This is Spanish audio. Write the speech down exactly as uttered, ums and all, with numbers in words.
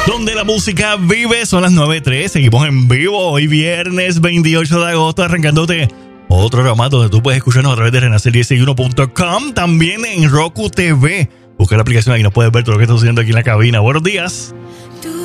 Donde la música vive, son las nueve tres. Seguimos en vivo hoy viernes veintiocho de agosto, arrancándote otro programa donde tú puedes escucharnos a través de renacer diez y uno punto com. También en Roku T V. Busca la aplicación, ahí nos puedes ver todo lo que está sucediendo aquí en la cabina. Buenos días.